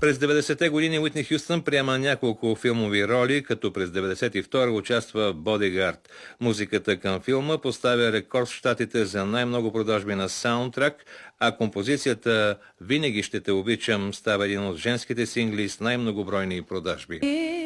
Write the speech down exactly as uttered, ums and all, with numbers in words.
През деветдесетте години Уитни Хюстън приема няколко филмови роли, като през деветдесет и втора участва в Бодигард. Музиката към филма поставя рекорд в щатите за най-много продажби на саундтрак, а композицията "Винаги ще те обичам" става един от женските сингли с най-многобройни продажби.